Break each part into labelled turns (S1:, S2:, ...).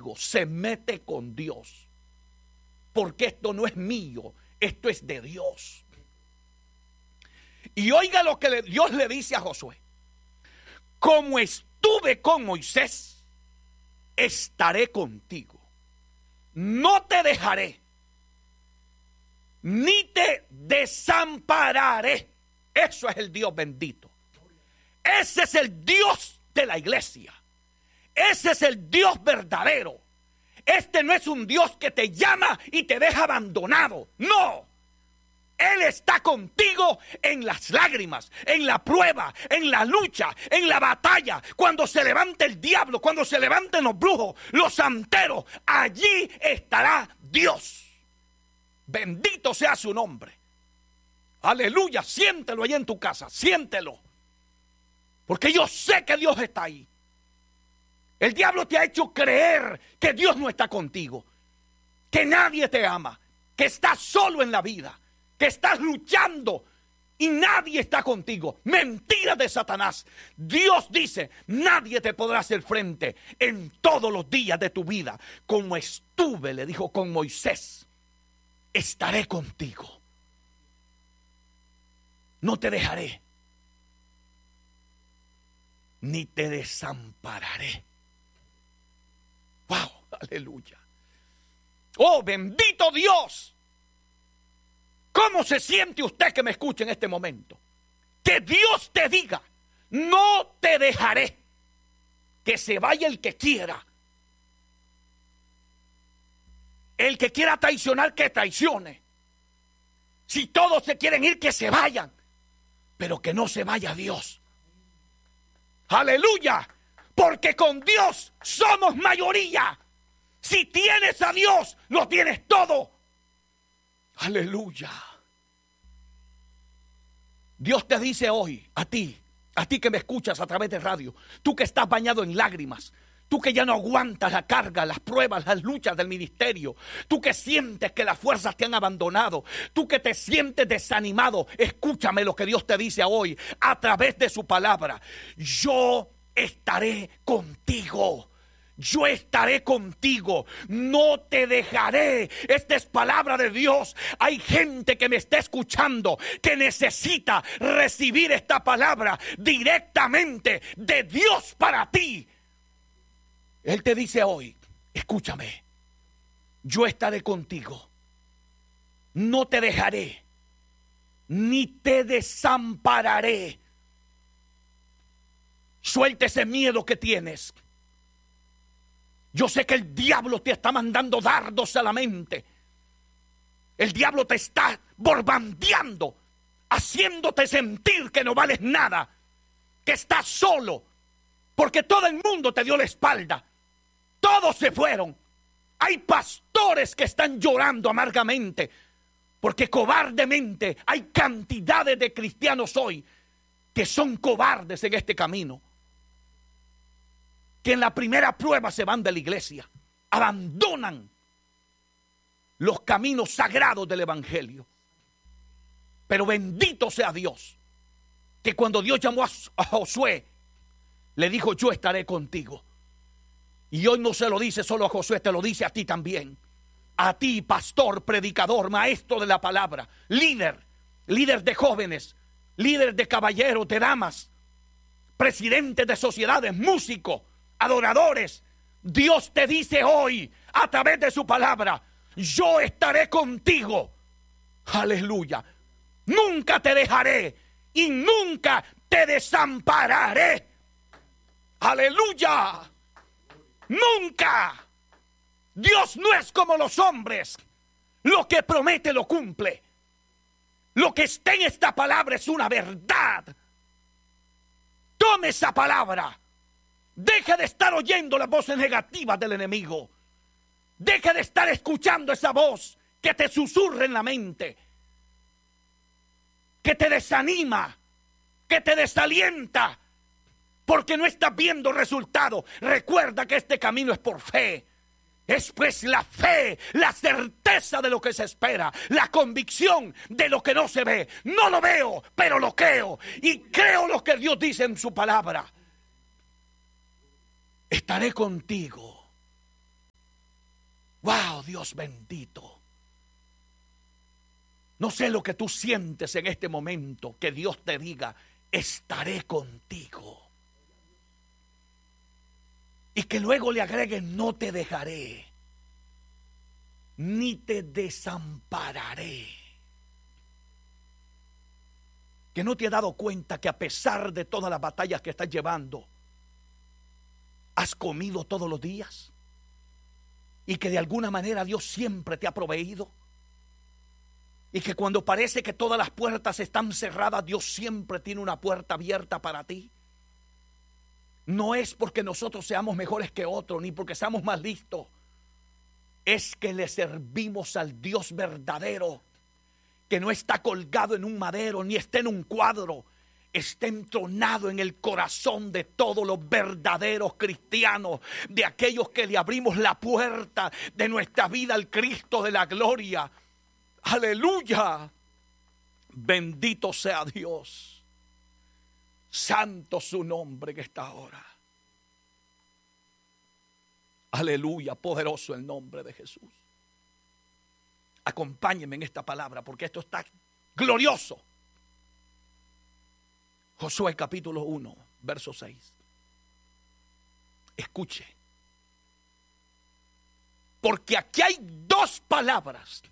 S1: contigo se mete con Dios. Porque esto no es mío, esto es de Dios. Y oiga lo que Dios le dice a Josué. Como estuve con Moisés, estaré contigo. No te dejaré, ni te desampararé. Eso es el Dios bendito. Ese es el Dios de la iglesia. Ese es el Dios verdadero. Este no es un Dios que te llama y te deja abandonado. No. Él está contigo en las lágrimas, en la prueba, en la lucha, en la batalla. Cuando se levante el diablo, cuando se levanten los brujos, los santeros, allí estará Dios. Bendito sea su nombre. Aleluya, siéntelo ahí en tu casa, siéntelo. Porque yo sé que Dios está ahí. El diablo te ha hecho creer que Dios no está contigo, que nadie te ama, que estás solo en la vida, que estás luchando y nadie está contigo. Mentira de Satanás. Dios dice, nadie te podrá hacer frente en todos los días de tu vida. Como estuve, le dijo, con Moisés, estaré contigo. No te dejaré, ni te desampararé. ¡Wow! ¡Aleluya! ¡Oh, bendito Dios! ¿Cómo se siente usted que me escucha en este momento? Que Dios te diga, no te dejaré. Que se vaya el que quiera. El que quiera traicionar, que traicione. Si todos se quieren ir, que se vayan. Pero que no se vaya Dios. ¡Aleluya! Porque con Dios somos mayoría. Si tienes a Dios, lo tienes todo. Aleluya. Dios te dice hoy, a ti que me escuchas a través de radio, tú que estás bañado en lágrimas, tú que ya no aguantas la carga, las pruebas, las luchas del ministerio, tú que sientes que las fuerzas te han abandonado, tú que te sientes desanimado, escúchame lo que Dios te dice hoy a través de su palabra. Yo estaré contigo. Yo estaré contigo, no te dejaré. Esta es palabra de Dios. Hay gente que me está escuchando que necesita recibir esta palabra directamente de Dios para ti. Él te dice hoy, escúchame, yo estaré contigo, no te dejaré, ni te desampararé. Suelta ese miedo que tienes. Yo sé que el diablo te está mandando dardos a la mente. El diablo te está bombardeando, haciéndote sentir que no vales nada, que estás solo, porque todo el mundo te dio la espalda. Todos se fueron. Hay pastores que están llorando amargamente, porque cobardemente hay cantidades de cristianos hoy que son cobardes en este camino, que en la primera prueba se van de la iglesia, abandonan los caminos sagrados del evangelio. Pero bendito sea Dios, que cuando Dios llamó a Josué, le dijo, yo estaré contigo. Y hoy no se lo dice solo a Josué, te lo dice a ti también. A ti, pastor, predicador, maestro de la palabra, líder de jóvenes, líder de caballeros, de damas, presidente de sociedades, músicos, adoradores. Dios te dice hoy, a través de su palabra, yo estaré contigo. Aleluya. Nunca te dejaré y nunca te desampararé. Aleluya. Nunca. Dios no es como los hombres. Lo que promete lo cumple. Lo que está en esta palabra es una verdad. Tome esa palabra. Deje de estar oyendo las voces negativas del enemigo. Deje de estar escuchando esa voz que te susurra en la mente, que te desanima, que te desalienta, porque no estás viendo resultados. Recuerda que este camino es por fe. Es pues la fe, la certeza de lo que se espera, la convicción de lo que no se ve. No lo veo, pero lo creo. Y creo lo que Dios dice en su palabra. Estaré contigo. Dios bendito. No sé lo que tú sientes en este momento, que Dios te diga, estaré contigo. Y que luego le agregue, no te dejaré, ni te desampararé. Que no te has dado cuenta que a pesar de todas las batallas que estás llevando, has comido todos los días. Y que de alguna manera Dios siempre te ha proveído. Y que cuando parece que todas las puertas están cerradas, Dios siempre tiene una puerta abierta para ti. No es porque nosotros seamos mejores que otros, ni porque seamos más listos. Es que le servimos al Dios verdadero, que no está colgado en un madero, ni está en un cuadro. Está entronado en el corazón de todos los verdaderos cristianos, de aquellos que le abrimos la puerta de nuestra vida al Cristo de la gloria. Aleluya. Bendito sea Dios. Santo su nombre en esta hora. Aleluya, poderoso el nombre de Jesús. Acompáñenme en esta palabra porque esto está glorioso. Josué capítulo 1, verso 6. Escuche. Porque aquí hay dos palabras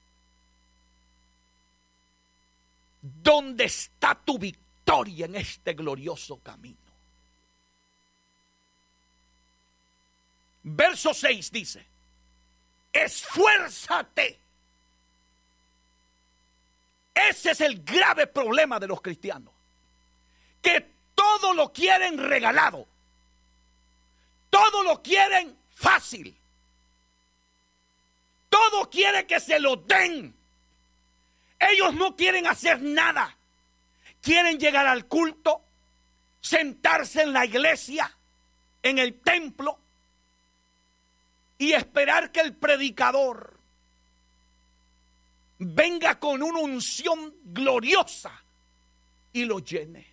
S1: donde está tu victoria en este glorioso camino. Verso 6 dice, esfuérzate. Ese es el grave problema de los cristianos, que todo lo quieren regalado, todo lo quieren fácil, todo quiere que se lo den. Ellos no quieren hacer nada. Quieren llegar al culto, sentarse en la iglesia, en el templo, y esperar que el predicador venga con una unción gloriosa y lo llene.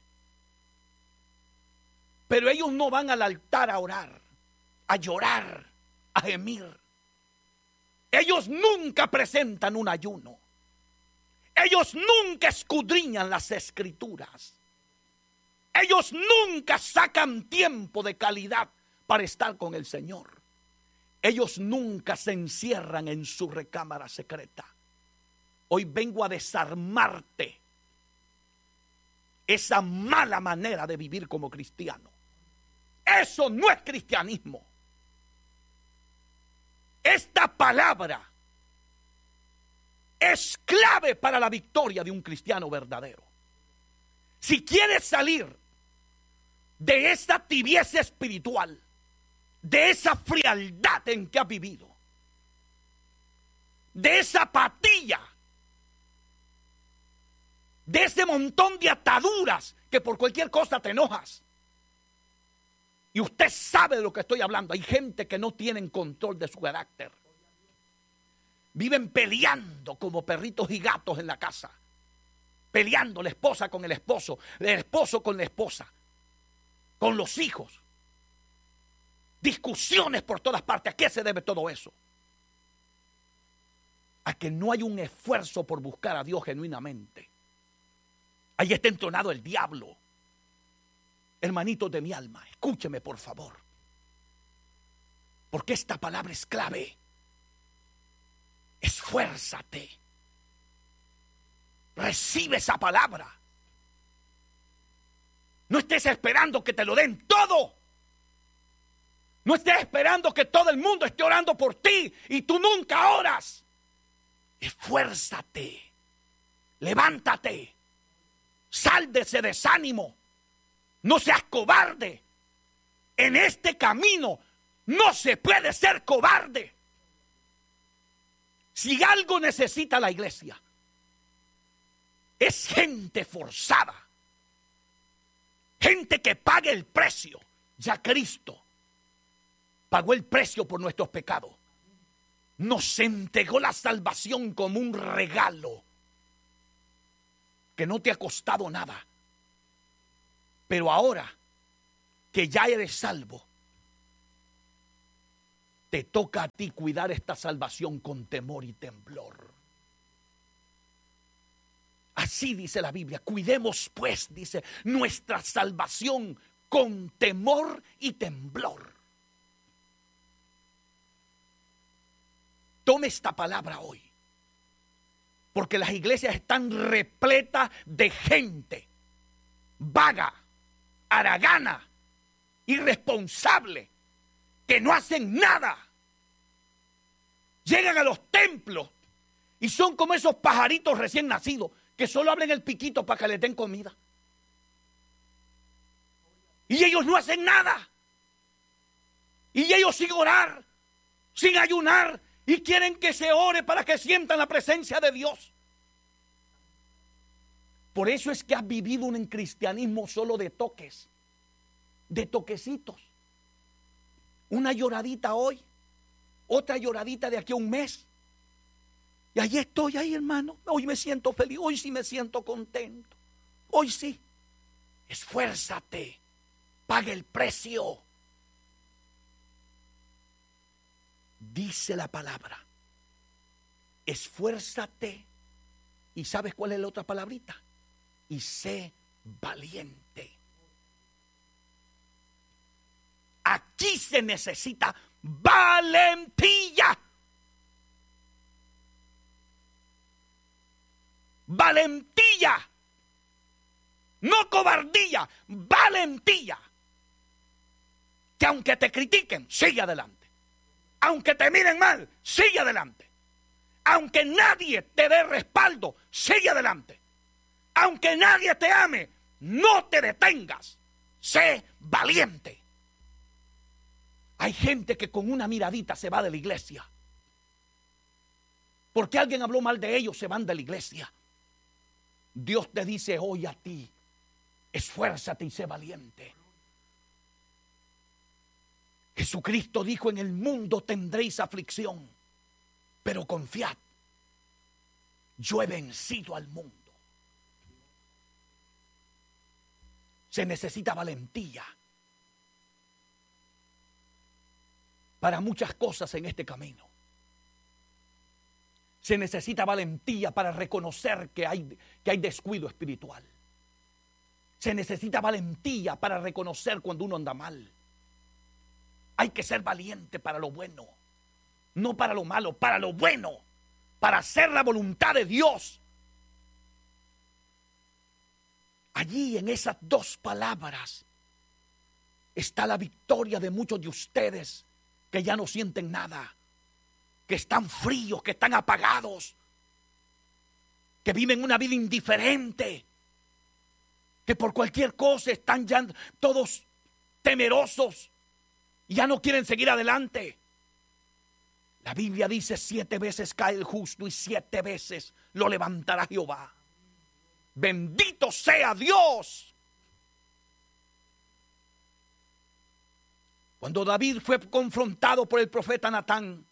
S1: Pero ellos no van al altar a orar, a llorar, a gemir. Ellos nunca presentan un ayuno. Ellos nunca escudriñan las escrituras. Ellos nunca sacan tiempo de calidad para estar con el Señor. Ellos nunca se encierran en su recámara secreta. Hoy vengo a desarmarte esa mala manera de vivir como cristiano. Eso no es cristianismo. Esta palabra es clave para la victoria de un cristiano verdadero. Si quieres salir de esa tibieza espiritual, de esa frialdad en que has vivido, de esa apatía, de ese montón de ataduras que por cualquier cosa te enojas. Y usted sabe de lo que estoy hablando. Hay gente que no tienen control de su carácter. Viven peleando como perritos y gatos en la casa. Peleando la esposa con el esposo con la esposa, con los hijos. Discusiones por todas partes. ¿A qué se debe todo eso? A que no hay un esfuerzo por buscar a Dios genuinamente. Ahí está entronado el diablo. Hermanitos de mi alma, escúcheme por favor. Porque esta palabra es clave. Esfuérzate. Recibe esa palabra. No estés esperando que te lo den todo. No estés esperando que todo el mundo esté orando por ti y tú nunca oras. Esfuérzate. Levántate. Sal de ese desánimo. No seas cobarde. En este camino no se puede ser cobarde. Si algo necesita la iglesia, es gente forzada. Gente que pague el precio. Ya Cristo pagó el precio por nuestros pecados. Nos entregó la salvación como un regalo que no te ha costado nada. Pero ahora que ya eres salvo, te toca a ti cuidar esta salvación con temor y temblor. Así dice la Biblia. Cuidemos pues, dice, nuestra salvación con temor y temblor. Tome esta palabra hoy, porque las iglesias están repletas de gente vaga, haragana, irresponsable, que no hacen nada. Llegan a los templos y son como esos pajaritos recién nacidos que solo abren el piquito para que les den comida. Y ellos no hacen nada. Y ellos sin orar, sin ayunar, y quieren que se ore para que sientan la presencia de Dios. Por eso es que has vivido un cristianismo solo de toques, de toquecitos. Una lloradita hoy, otra lloradita de aquí a un mes. Y ahí estoy, ahí hermano, hoy me siento feliz, hoy sí me siento contento, hoy sí. Esfuérzate, paga el precio. Dice la palabra, esfuérzate, y ¿sabes cuál es la otra palabrita? Y sé valiente. Aquí se necesita valentía. Valentía. No cobardía, valentía. Que aunque te critiquen, sigue adelante. Aunque te miren mal, sigue adelante. Aunque nadie te dé respaldo, sigue adelante. Aunque nadie te ame, no te detengas. Sé valiente. Hay gente que con una miradita se va de la iglesia. Porque alguien habló mal de ellos, se van de la iglesia. Dios te dice hoy a ti, esfuérzate y sé valiente. Jesucristo dijo, en el mundo tendréis aflicción, pero confiad, yo he vencido al mundo. Se necesita valentía para muchas cosas en este camino. Se necesita valentía para reconocer que hay descuido espiritual. Se necesita valentía para reconocer cuando uno anda mal. Hay que ser valiente para lo bueno, no para lo malo, para lo bueno, para hacer la voluntad de Dios. Allí en esas dos palabras está la victoria de muchos de ustedes que ya no sienten nada, que están fríos, que están apagados, que viven una vida indiferente, que por cualquier cosa están ya todos temerosos y ya no quieren seguir adelante. La Biblia dice 7 veces cae el justo y 7 veces lo levantará Jehová. Bendito sea Dios. Cuando David fue confrontado por el profeta Natán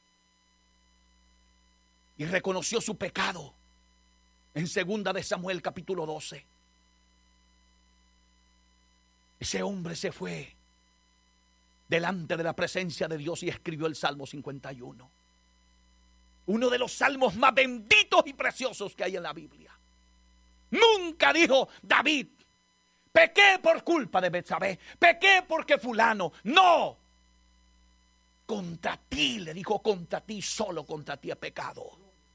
S1: y reconoció su pecado en 2 de Samuel capítulo 12, ese hombre se fue delante de la presencia de Dios y escribió el Salmo 51. Uno de los salmos más benditos y preciosos que hay en la Biblia. Nunca dijo David, pequé por culpa de Betsabé, pequé porque fulano. No. Contra ti, le dijo, contra ti, solo contra ti he pecado.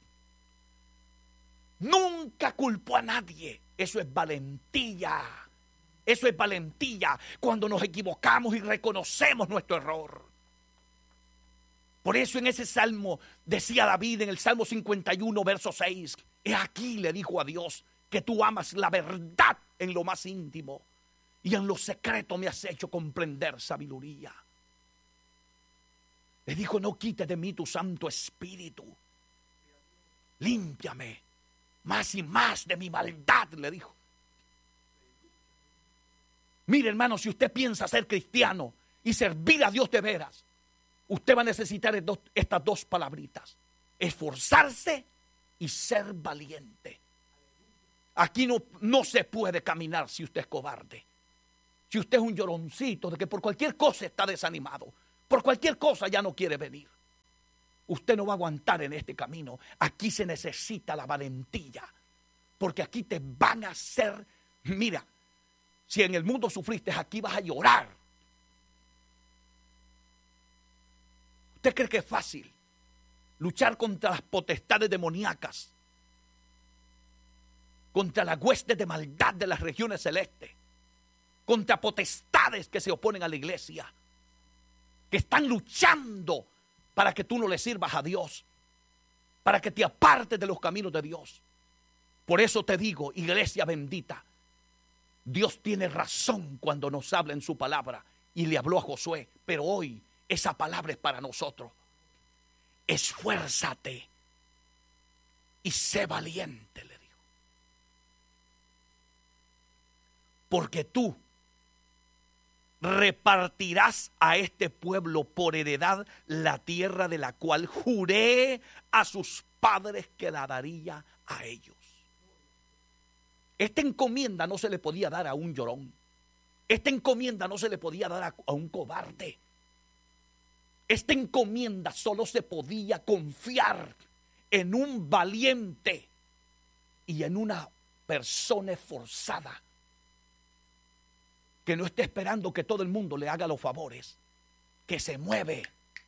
S1: Nunca culpó a nadie. Eso es valentía. Eso es valentía cuando nos equivocamos y reconocemos nuestro error. Por eso en ese salmo decía David en el Salmo 51, verso 6, he aquí, le dijo a Dios, que tú amas la verdad en lo más íntimo y en lo secreto me has hecho comprender sabiduría. Le dijo, no quites de mí tu Santo Espíritu. Límpiame más y más de mi maldad, le dijo. Mire, hermano, si usted piensa ser cristiano y servir a Dios de veras, usted va a necesitar estas dos palabritas: esforzarse y ser valiente. Aquí no se puede caminar si usted es cobarde. Si usted es un lloroncito de que por cualquier cosa está desanimado, Por cualquier cosa ya no quiere venir. Usted no va a aguantar en este camino. Aquí se necesita la valentía. Porque aquí te van a hacer, mira, si en el mundo sufriste, aquí vas a llorar. ¿Usted cree que es fácil luchar contra las potestades demoníacas? Contra las huestes de maldad de las regiones celestes. Contra potestades que se oponen a la iglesia. Que están luchando para que tú no le sirvas a Dios. Para que te apartes de los caminos de Dios. Por eso te digo, iglesia bendita, Dios tiene razón cuando nos habla en su palabra. Y le habló a Josué, pero hoy esa palabra es para nosotros. Esfuérzate y sé valiente, le dijo. Porque tú repartirás a este pueblo por heredad la tierra de la cual juré a sus padres que la daría a ellos. Esta encomienda no se le podía dar a un llorón. Esta encomienda no se le podía dar a un cobarde. Esta encomienda solo se podía confiar en un valiente y en una persona esforzada que no esté esperando que todo el mundo le haga los favores, que se mueve.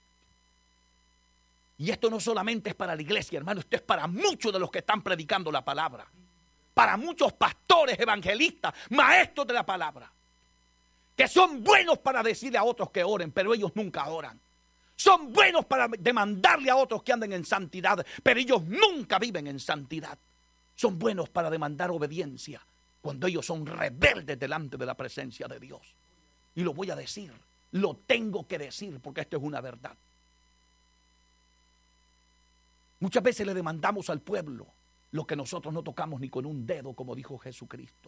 S1: Y esto no solamente es para la iglesia, hermano, esto es para muchos de los que están predicando la palabra. Para muchos pastores, evangelistas, maestros de la palabra, que son buenos para decirle a otros que oren, pero ellos nunca oran. Son buenos para demandarle a otros que anden en santidad, pero ellos nunca viven en santidad. Son buenos para demandar obediencia, cuando ellos son rebeldes delante de la presencia de Dios. Y lo voy a decir, lo tengo que decir, porque esto es una verdad. Muchas veces le demandamos al pueblo lo que nosotros no tocamos ni con un dedo, como dijo Jesucristo.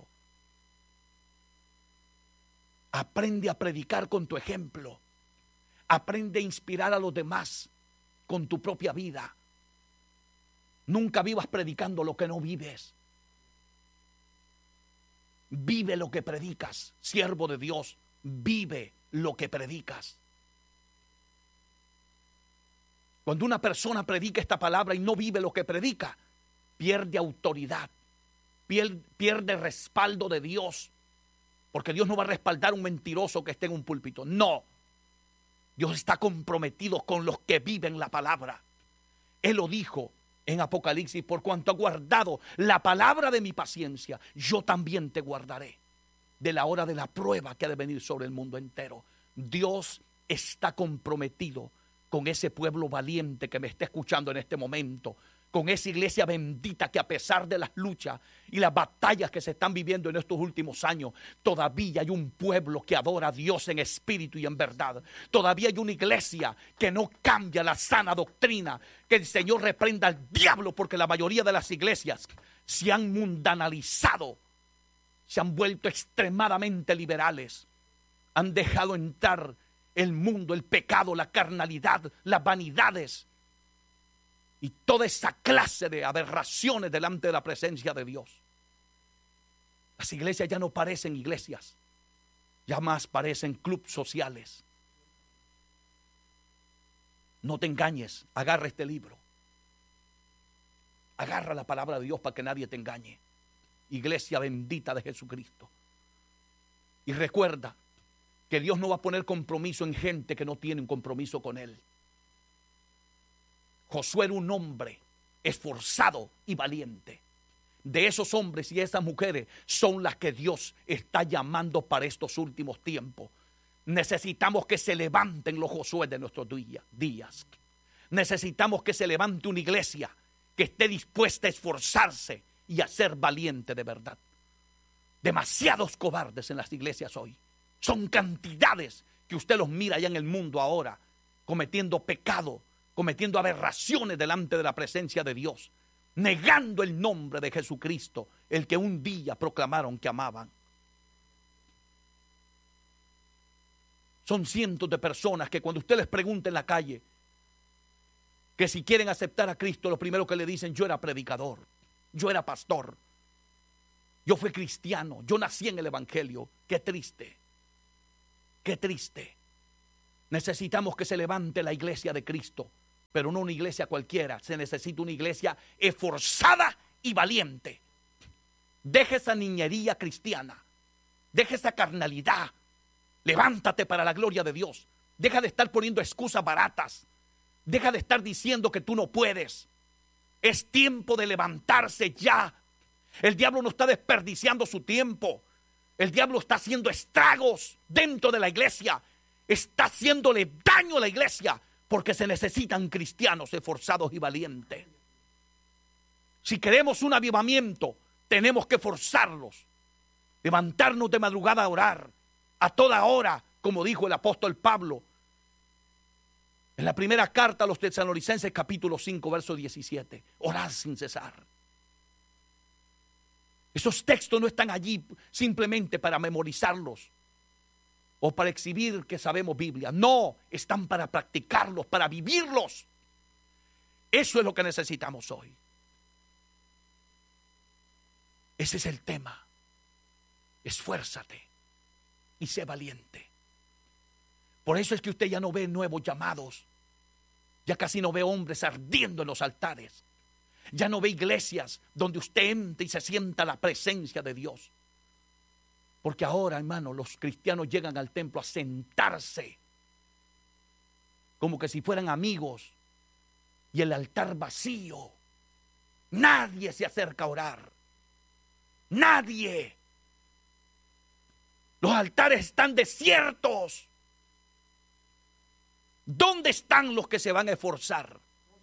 S1: Aprende a predicar con tu ejemplo. Aprende a inspirar a los demás con tu propia vida. Nunca vivas predicando lo que no vives. Vive lo que predicas, siervo de Dios. Vive lo que predicas. Cuando una persona predica esta palabra y no vive lo que predica, pierde autoridad, pierde respaldo de Dios. Porque Dios no va a respaldar a un mentiroso que esté en un púlpito. No. Dios está comprometido con los que viven la palabra. Él lo dijo en Apocalipsis: por cuanto has guardado la palabra de mi paciencia, yo también te guardaré de la hora de la prueba que ha de venir sobre el mundo entero. Dios está comprometido con ese pueblo valiente que me está escuchando en este momento, con esa iglesia bendita que, a pesar de las luchas y las batallas que se están viviendo en estos últimos años, todavía hay un pueblo que adora a Dios en espíritu y en verdad. Todavía hay una iglesia que no cambia la sana doctrina. Que el Señor reprenda al diablo, porque la mayoría de las iglesias se han mundanalizado, se han vuelto extremadamente liberales, han dejado entrar el mundo, el pecado, la carnalidad, las vanidades y toda esa clase de aberraciones delante de la presencia de Dios. Las iglesias ya no parecen iglesias, ya más parecen clubes sociales. No te engañes, agarra este libro. Agarra la palabra de Dios para que nadie te engañe. Iglesia bendita de Jesucristo. Y recuerda que Dios no va a poner compromiso en gente que no tiene un compromiso con Él. Josué era un hombre esforzado y valiente. De esos hombres y esas mujeres son las que Dios está llamando para estos últimos tiempos. Necesitamos que se levanten los Josué de nuestros días. Necesitamos que se levante una iglesia que esté dispuesta a esforzarse y a ser valiente de verdad. Demasiados cobardes en las iglesias hoy. Son cantidades que usted los mira allá en el mundo ahora, cometiendo pecado, cometiendo aberraciones delante de la presencia de Dios, negando el nombre de Jesucristo, el que un día proclamaron que amaban. Son cientos de personas que cuando usted les pregunta en la calle que si quieren aceptar a Cristo, lo primero que le dicen: yo era predicador, yo era pastor, yo fui cristiano, yo nací en el evangelio. Qué triste, qué triste. Necesitamos que se levante la iglesia de Cristo, pero no una iglesia cualquiera. Se necesita una iglesia esforzada y valiente. Deja esa niñería cristiana. Deja esa carnalidad. Levántate para la gloria de Dios. Deja de estar poniendo excusas baratas. Deja de estar diciendo que tú no puedes. Es tiempo de levantarse ya. El diablo no está desperdiciando su tiempo. El diablo está haciendo estragos dentro de la iglesia. Está haciéndole daño a la iglesia porque se necesitan cristianos esforzados y valientes. Si queremos un avivamiento, tenemos que forzarlos. Levantarnos de madrugada a orar a toda hora, como dijo el apóstol Pablo en la primera carta a los Tesalonicenses, capítulo 5, verso 17. Orad sin cesar. Esos textos no están allí simplemente para memorizarlos o para exhibir que sabemos Biblia. No, están para practicarlos, para vivirlos. Eso es lo que necesitamos hoy. Ese es el tema. Esfuérzate y sé valiente. Por eso es que usted ya no ve nuevos llamados. Ya casi no ve hombres ardiendo en los altares. Ya no ve iglesias donde usted entre y se sienta la presencia de Dios. Porque ahora, hermano, los cristianos llegan al templo a sentarse como que si fueran amigos y el altar vacío. Nadie se acerca a orar. Nadie. Los altares están desiertos. ¿Dónde están los que se van a esforzar?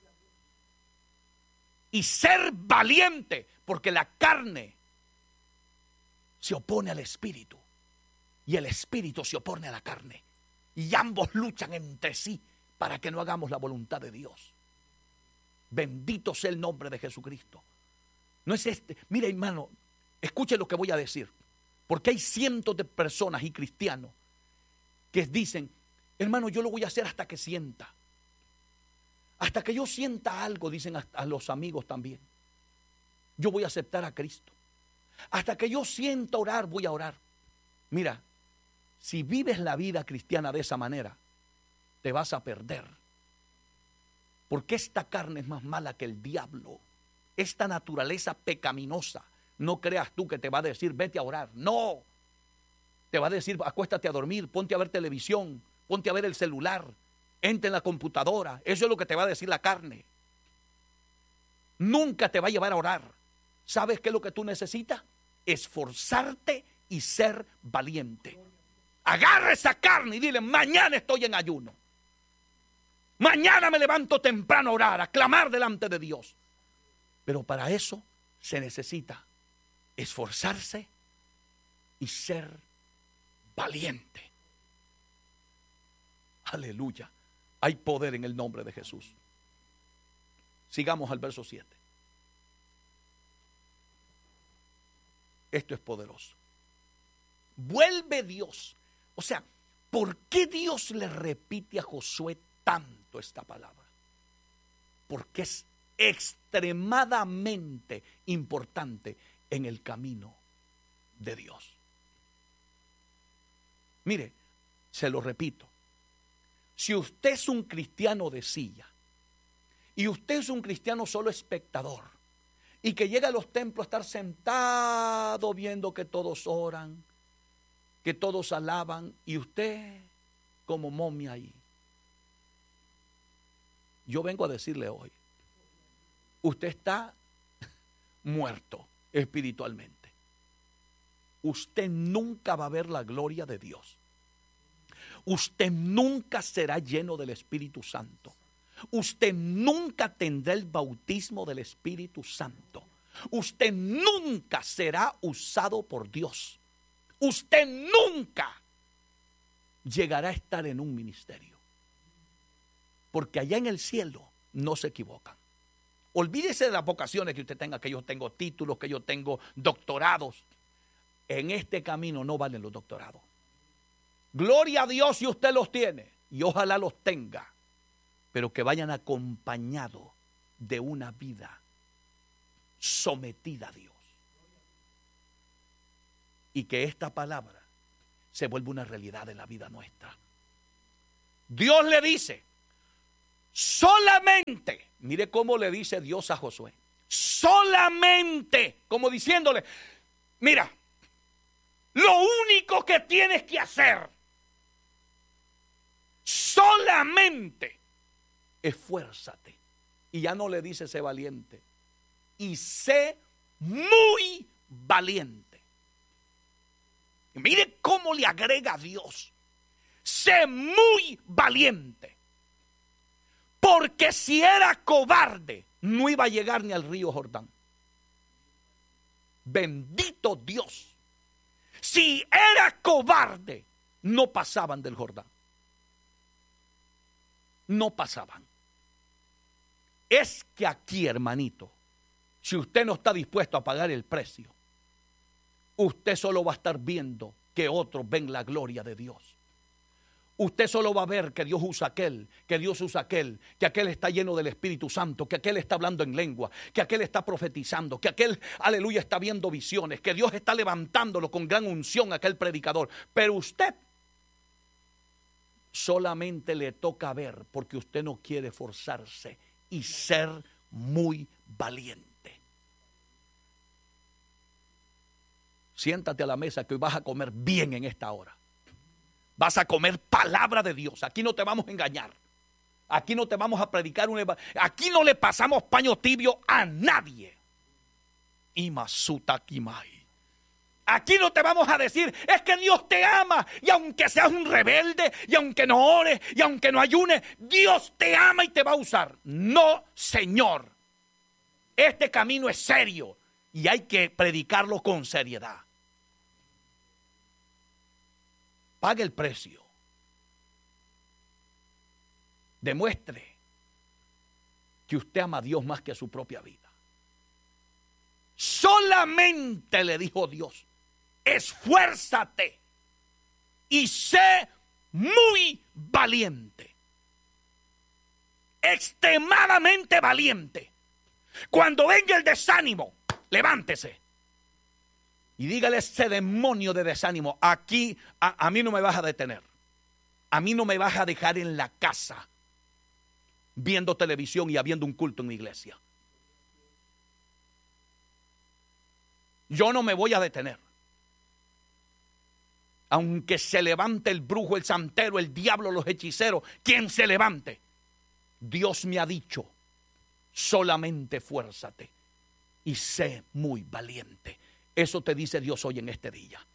S1: Y ser valiente, porque la carne se opone al espíritu y el espíritu se opone a la carne. Y ambos luchan entre sí para que no hagamos la voluntad de Dios. Bendito sea el nombre de Jesucristo. No es este. Mira, hermano, escuche lo que voy a decir. Porque hay cientos de personas y cristianos que dicen, hermano, yo lo voy a hacer hasta que sienta. Hasta que yo sienta algo, dicen a los amigos también. Yo voy a aceptar a Cristo. Hasta que yo sienta orar, voy a orar. Mira, si vives la vida cristiana de esa manera, te vas a perder. Porque esta carne es más mala que el diablo. Esta naturaleza pecaminosa. No creas tú que te va a decir, vete a orar. No. Te va a decir, acuéstate a dormir, ponte a ver televisión, ponte a ver el celular, entra en la computadora. Eso es lo que te va a decir la carne. Nunca te va a llevar a orar. ¿Sabes qué es lo que tú necesitas? Esforzarte y ser valiente. Agarra esa carne y dile, mañana estoy en ayuno. Mañana me levanto temprano a orar, a clamar delante de Dios. Pero para eso se necesita esforzarse y ser valiente. Aleluya. Hay poder en el nombre de Jesús. Sigamos al verso 7. Esto es poderoso. Vuelve Dios. O sea, ¿por qué Dios le repite a Josué tanto esta palabra? Porque es extremadamente importante en el camino de Dios. Mire, se lo repito. Si usted es un cristiano de silla y usted es un cristiano solo espectador y que llega a los templos a estar sentado viendo que todos oran, que todos alaban y usted como momia ahí, yo vengo a decirle hoy, usted está muerto espiritualmente. Usted nunca va a ver la gloria de Dios. Usted nunca será lleno del Espíritu Santo. Usted nunca tendrá el bautismo del Espíritu Santo. Usted nunca será usado por Dios. Usted nunca llegará a estar en un ministerio. Porque allá en el cielo no se equivocan. Olvídese de las vocaciones que usted tenga, que yo tengo títulos, que yo tengo doctorados. En este camino no valen los doctorados. Gloria a Dios si usted los tiene, y ojalá los tenga, pero que vayan acompañados de una vida sometida a Dios. Y que esta palabra se vuelva una realidad en la vida nuestra. Dios le dice, solamente, mire cómo le dice Dios a Josué, solamente, como diciéndole, mira, lo único que tienes que hacer, solamente, esfuérzate. Y ya no le dice sé valiente, y sé muy valiente. Y mire cómo le agrega a Dios, sé muy valiente. Porque si era cobarde, no iba a llegar ni al río Jordán. Bendito Dios. Si era cobarde, no pasaban del Jordán. No pasaban. Es que aquí, hermanito, si usted no está dispuesto a pagar el precio, usted solo va a estar viendo que otros ven la gloria de Dios. Usted solo va a ver que Dios usa aquel, que Dios usa aquel, que aquel está lleno del Espíritu Santo, que aquel está hablando en lengua, que aquel está profetizando, que aquel, aleluya, está viendo visiones, que Dios está levantándolo con gran unción a aquel predicador. Pero usted solamente le toca ver porque usted no quiere forzarse y ser muy valiente. Siéntate a la mesa que hoy vas a comer bien en esta hora. Vas a comer palabra de Dios. Aquí no te vamos a engañar. Aquí no te vamos a predicar aquí no le pasamos paño tibio a nadie. Imasuta Kimai. Aquí no te vamos a decir, es que Dios te ama. Y aunque seas un rebelde, y aunque no ores, y aunque no ayunes, Dios te ama y te va a usar. No, Señor. Este camino es serio y hay que predicarlo con seriedad. Pague el precio. Demuestre que usted ama a Dios más que a su propia vida. Solamente le dijo Dios, esfuérzate y sé muy valiente. Extremadamente valiente. Cuando venga el desánimo, levántese. Y dígale a ese demonio de desánimo, aquí a mí no me vas a detener. A mí no me vas a dejar en la casa viendo televisión y habiendo un culto en mi iglesia. Yo no me voy a detener. Aunque se levante el brujo, el santero, el diablo, los hechiceros, quien se levante, Dios me ha dicho, solamente esfuérzate y sé muy valiente. Eso te dice Dios hoy en este día.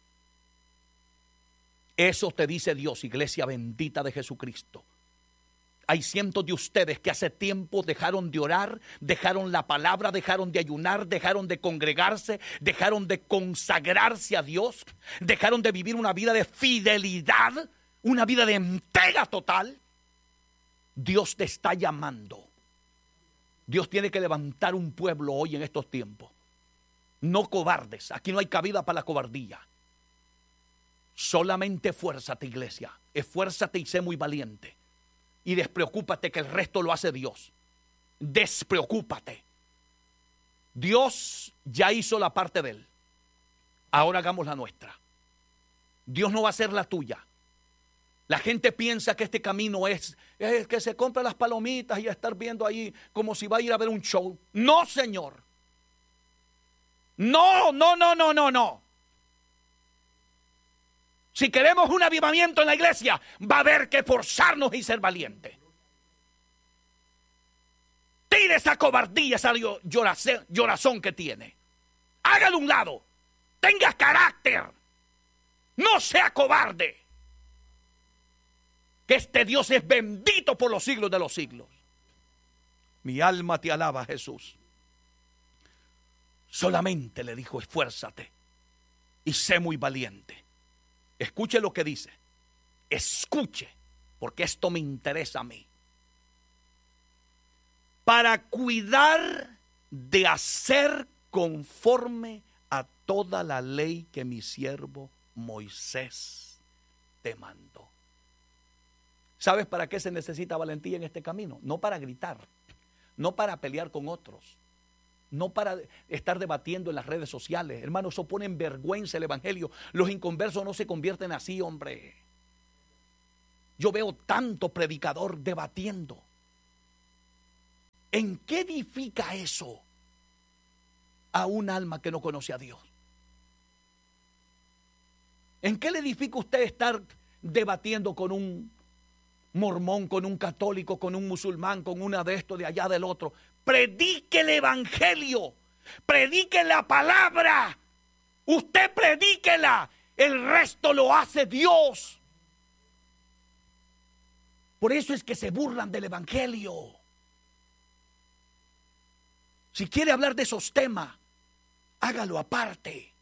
S1: Eso te dice Dios, iglesia bendita de Jesucristo. Hay cientos de ustedes que hace tiempo dejaron de orar, dejaron la palabra, dejaron de ayunar, dejaron de congregarse, dejaron de consagrarse a Dios, dejaron de vivir una vida de fidelidad, una vida de entrega total. Dios te está llamando. Dios tiene que levantar un pueblo hoy en estos tiempos. No cobardes, aquí no hay cabida para la cobardía. Solamente esfuérzate, iglesia, esfuérzate y sé muy valiente. Y despreocúpate que el resto lo hace Dios. Despreocúpate. Dios ya hizo la parte de él. Ahora hagamos la nuestra. Dios no va a hacer la tuya. La gente piensa que este camino es que se compra las palomitas y a estar viendo ahí como si va a ir a ver un show. No, Señor. No, no, no, no, no, no. Si queremos un avivamiento en la iglesia, va a haber que esforzarnos y ser valientes. Tire esa cobardía, esa llorazón que tiene. Hágalo a un lado. Tenga carácter. No sea cobarde. Que este Dios es bendito por los siglos de los siglos. Mi alma te alaba, Jesús. Solamente le dijo, esfuérzate y sé muy valiente. Escuche lo que dice. Escuche, porque esto me interesa a mí. Para cuidar de hacer conforme a toda la ley que mi siervo Moisés te mandó. ¿Sabes para qué se necesita valentía en este camino? No para gritar, no para pelear con otros, no para estar debatiendo en las redes sociales. Hermanos, eso pone en vergüenza el evangelio. Los inconversos no se convierten así, hombre. Yo veo tanto predicador debatiendo. ¿En qué edifica eso a un alma que no conoce a Dios? ¿En qué le edifica usted estar debatiendo con un mormón, con un católico, con un musulmán, con una de esto, de allá, del otro? Predique el evangelio, predique la palabra. Usted predíquela, el resto lo hace Dios. Por eso es que se burlan del evangelio. Si quiere hablar de esos temas, hágalo aparte.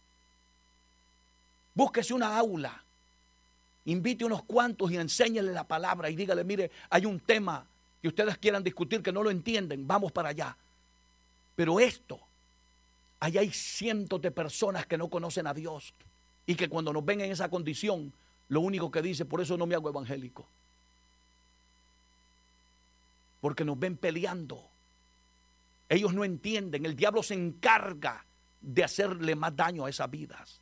S1: Búsquese una aula, invite unos cuantos y enséñele la palabra y dígale, mire, hay un tema que ustedes quieran discutir que no lo entienden, vamos para allá. Pero esto, allá hay cientos de personas que no conocen a Dios y que cuando nos ven en esa condición, lo único que dice, por eso no me hago evangélico. Porque nos ven peleando. Ellos no entienden, el diablo se encarga de hacerle más daño a esas vidas.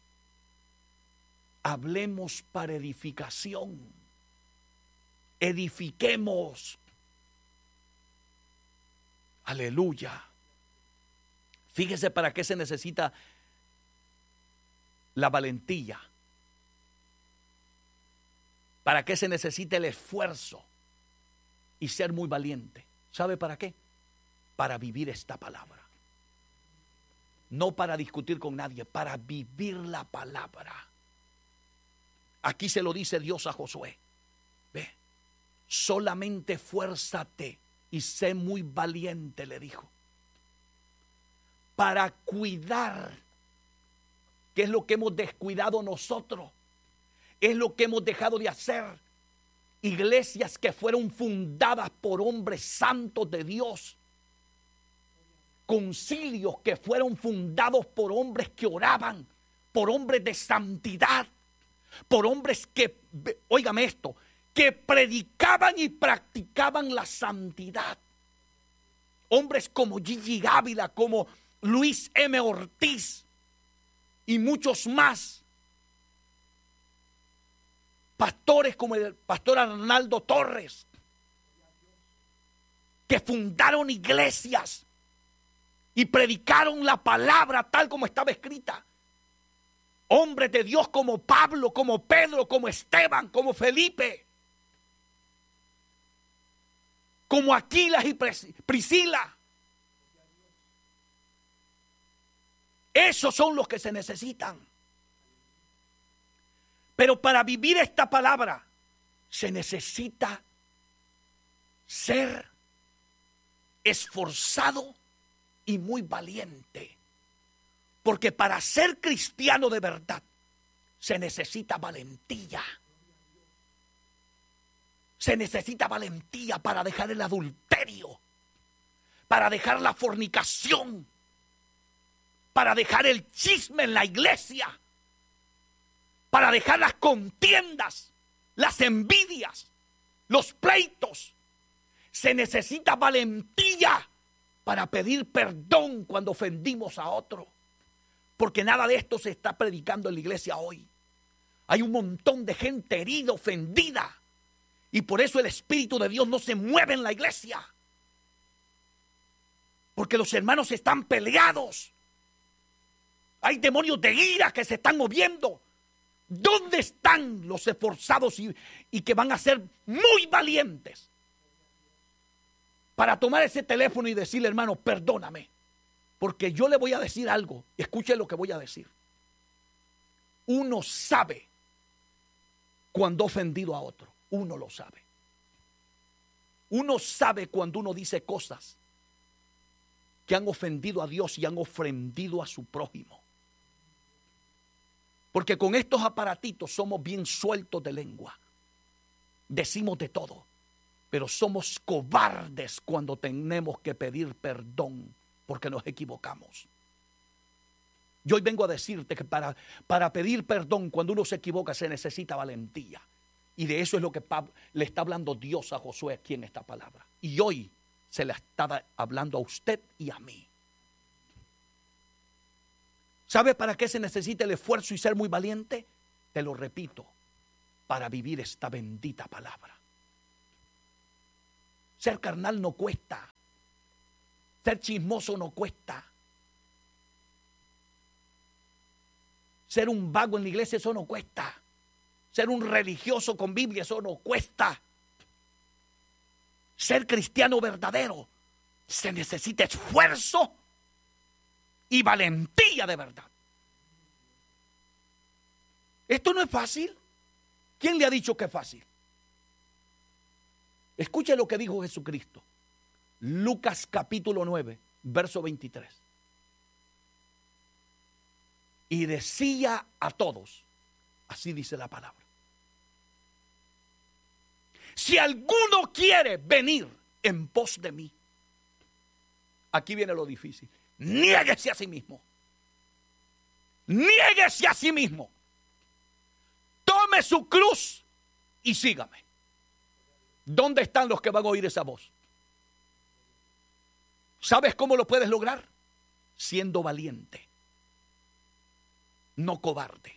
S1: Hablemos para edificación. Edifiquemos. Aleluya. Fíjese para qué se necesita la valentía. Para qué se necesita el esfuerzo y ser muy valiente. ¿Sabe para qué? Para vivir esta palabra. No para discutir con nadie, para vivir la palabra. Aquí se lo dice Dios a Josué. Ve, solamente esfuérzate y sé muy valiente, le dijo. Para cuidar, que es lo que hemos descuidado nosotros, es lo que hemos dejado de hacer. Iglesias que fueron fundadas por hombres santos de Dios. Concilios que fueron fundados por hombres que oraban, por hombres de santidad, por hombres que, óigame esto, que predicaban y practicaban la santidad. Hombres como Gigi Ávila, como Luis M. Ortiz y muchos más. Pastores como el pastor Arnaldo Torres, que fundaron iglesias y predicaron la palabra tal como estaba escrita. Hombres de Dios como Pablo, como Pedro, como Esteban, como Felipe, como Aquilas y Priscila. Esos son los que se necesitan. Pero para vivir esta palabra se necesita ser esforzado y muy valiente. Porque para ser cristiano de verdad se necesita valentía. Se necesita valentía para dejar el adulterio, para dejar la fornicación, para dejar el chisme en la iglesia, para dejar las contiendas, las envidias, los pleitos. Se necesita valentía para pedir perdón cuando ofendimos a otro. Porque nada de esto se está predicando en la iglesia hoy. Hay un montón de gente herida, ofendida. Y por eso el Espíritu de Dios no se mueve en la iglesia. Porque los hermanos están peleados. Hay demonios de ira que se están moviendo. ¿Dónde están los esforzados y que van a ser muy valientes para tomar ese teléfono y decirle, hermano, perdóname? Porque yo le voy a decir algo. Escuche lo que voy a decir. Uno sabe cuando ha ofendido a otro. Uno lo sabe. Uno sabe cuando uno dice cosas que han ofendido a Dios y han ofendido a su prójimo. Porque con estos aparatitos somos bien sueltos de lengua. Decimos de todo. Pero somos cobardes cuando tenemos que pedir perdón porque nos equivocamos. Yo hoy vengo a decirte que para pedir perdón cuando uno se equivoca se necesita valentía. Y de eso es lo que le está hablando Dios a Josué aquí en esta palabra. Y hoy se le está hablando a usted y a mí. ¿Sabe para qué se necesita el esfuerzo y ser muy valiente? Te lo repito, para vivir esta bendita palabra. Ser carnal no cuesta. Ser chismoso no cuesta. Ser un vago en la iglesia, eso no cuesta. Ser un religioso con Biblia, eso no cuesta. Ser cristiano verdadero, se necesita esfuerzo y valentía de verdad. Esto no es fácil. ¿Quién le ha dicho que es fácil? Escuche lo que dijo Jesucristo. Lucas capítulo 9, verso 23. Y decía a todos, así dice la palabra: si alguno quiere venir en pos de mí, aquí viene lo difícil, niéguese a sí mismo. Niéguese a sí mismo. Tome su cruz y sígame. ¿Dónde están los que van a oír esa voz? ¿Sabes cómo lo puedes lograr? Siendo valiente, no cobarde.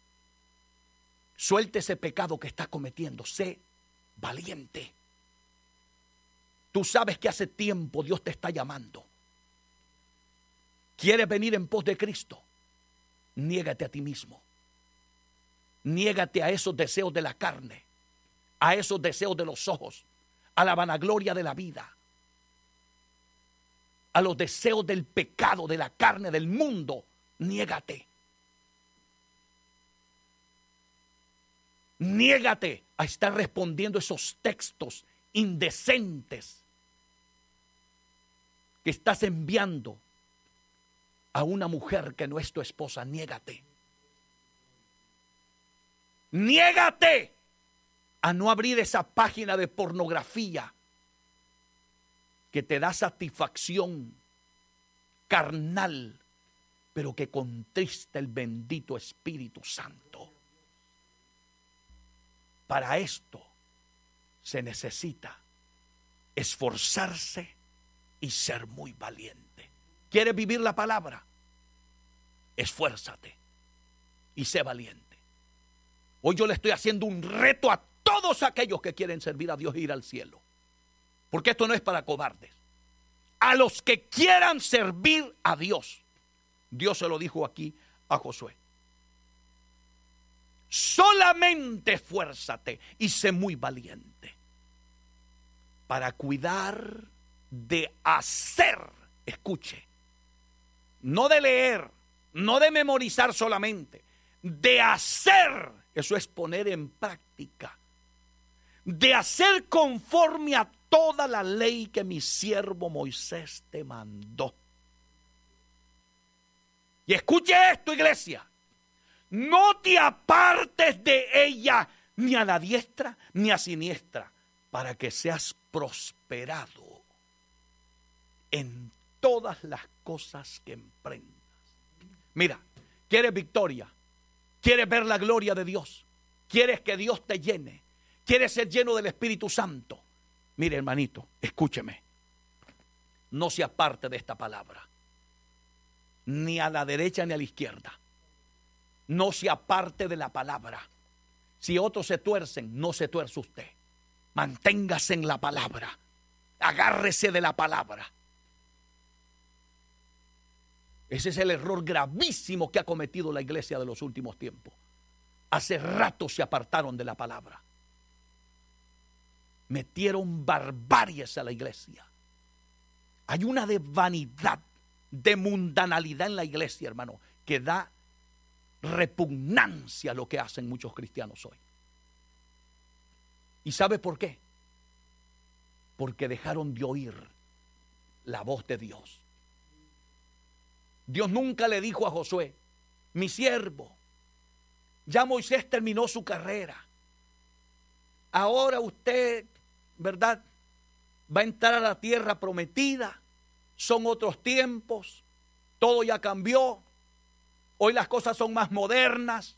S1: Suelte ese pecado que estás cometiendo. Sé valiente. Tú sabes que hace tiempo Dios te está llamando. ¿Quieres venir en pos de Cristo? Niégate a ti mismo. Niégate a esos deseos de la carne, a esos deseos de los ojos, a la vanagloria de la vida, a los deseos del pecado, de la carne, del mundo. Niégate. Niégate a estar respondiendo esos textos indecentes que estás enviando a una mujer que no es tu esposa. Niégate. Niégate a no abrir esa página de pornografía que te da satisfacción carnal, pero que contrista el bendito Espíritu Santo. Para esto se necesita esforzarse y ser muy valiente. ¿Quieres vivir la palabra? Esfuérzate y sé valiente. Hoy yo le estoy haciendo un reto a todos aquellos que quieren servir a Dios e ir al cielo. Porque esto no es para cobardes. A los que quieran servir a Dios. Dios se lo dijo aquí a Josué. Solamente esfuérzate y sé muy valiente para cuidar de hacer. Escuche, no de leer, no de memorizar solamente, de hacer. Eso es poner en práctica. De hacer conforme a toda la ley que mi siervo Moisés te mandó. Y escuche esto, iglesia. No te apartes de ella ni a la diestra ni a siniestra, para que seas prosperado en todas las cosas que emprendas. Mira, ¿quieres victoria? ¿Quieres ver la gloria de Dios? ¿Quieres que Dios te llene? ¿Quieres ser lleno del Espíritu Santo? Mire, hermanito, escúcheme. No se aparte de esta palabra. Ni a la derecha ni a la izquierda. No se aparte de la palabra. Si otros se tuercen, no se tuerce usted. Manténgase en la palabra. Agárrese de la palabra. Ese es el error gravísimo que ha cometido la iglesia de los últimos tiempos. Hace rato se apartaron de la palabra. Metieron barbaries a la iglesia. Hay una de vanidad, de mundanalidad en la iglesia, hermano, que da repugnancia a lo que hacen muchos cristianos hoy. ¿Y sabe por qué? Porque dejaron de oír la voz de Dios. Dios nunca le dijo a Josué: mi siervo, ya Moisés terminó su carrera. Ahora usted, ¿verdad?, va a entrar a la tierra prometida. Son otros tiempos. Todo ya cambió. Hoy las cosas son más modernas.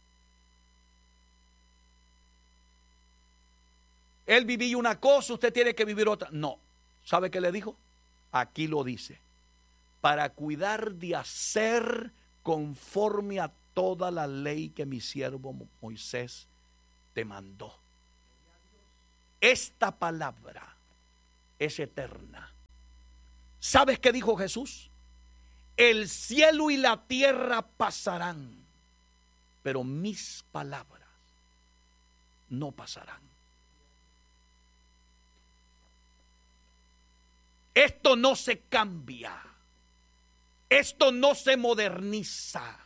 S1: Él vivía una cosa, usted tiene que vivir otra. No. ¿Sabe qué le dijo? Aquí lo dice. Para cuidar de hacer conforme a toda la ley que mi siervo Moisés te mandó. Esta palabra es eterna. ¿Sabes qué dijo Jesús? El cielo y la tierra pasarán, pero mis palabras no pasarán. Esto no se cambia. Esto no se moderniza.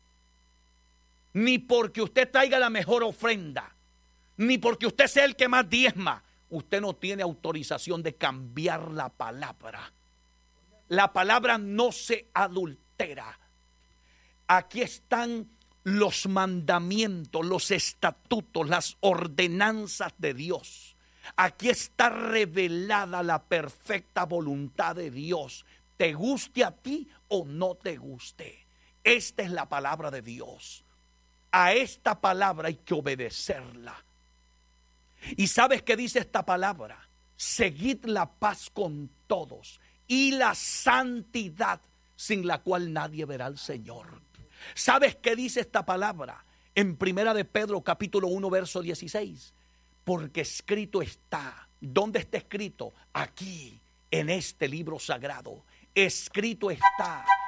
S1: Ni porque usted traiga la mejor ofrenda, ni porque usted sea el que más diezma. Usted no tiene autorización de cambiar la palabra. La palabra no se adultera. Aquí están los mandamientos, los estatutos, las ordenanzas de Dios. Aquí está revelada la perfecta voluntad de Dios. Te guste a ti o no te guste. Esta es la palabra de Dios. A esta palabra hay que obedecerla. ¿Y sabes qué dice esta palabra? Seguid la paz con todos y la santidad, sin la cual nadie verá al Señor. ¿Sabes qué dice esta palabra? En Primera de Pedro, capítulo 1, verso 16. Porque escrito está. ¿Dónde está escrito? Aquí, en este libro sagrado. Escrito está